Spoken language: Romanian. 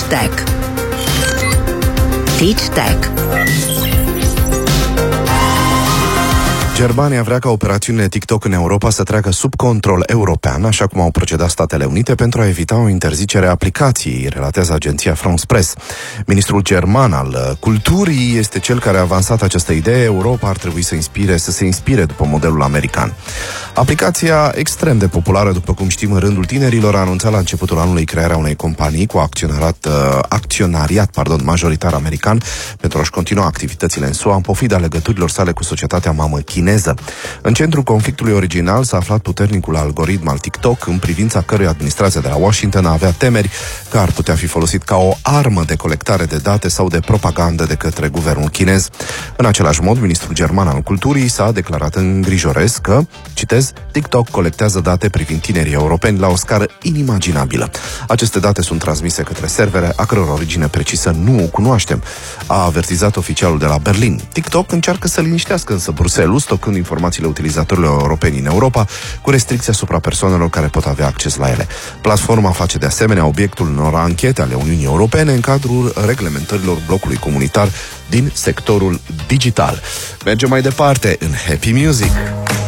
Tech. Teach Tech. Germania vrea ca operațiunile TikTok în Europa să treacă sub control european, așa cum au procedat Statele Unite pentru a evita o interzicere a aplicației, relatează agenția France Press. Ministrul german al culturii este cel care a avansat această idee. Europa ar trebui să se inspire după modelul american. Aplicația extrem de populară, după cum știm, în rândul tinerilor, a anunțat la începutul anului crearea unei companii cu acționariat majoritar american pentru a-și continua activitățile în SUA, în pofida legăturilor sale cu societatea mamă chineză. În centrul conflictului original s-a aflat puternicul algoritm al TikTok, în privința căruia administrația de la Washington avea temeri că ar putea fi folosit ca o armă de colectare de date sau de propagandă de către guvernul chinez. În același mod, ministrul german al culturii s-a declarat îngrijorat că, citez, TikTok colectează date privind tinerii europeni la o scară inimaginabilă. Aceste date sunt transmise către servere a căror origine precisă nu o cunoaștem, a avertizat oficialul de la Berlin. TikTok încearcă să liniștească însă Bruxelles, stocând informațiile utilizatorilor europeni în Europa, cu restricții asupra persoanelor care pot avea acces la ele. Platforma face de asemenea obiectul unor anchete ale Uniunii Europene în cadrul reglementărilor blocului comunitar din sectorul digital. Mergem mai departe în Happy Music.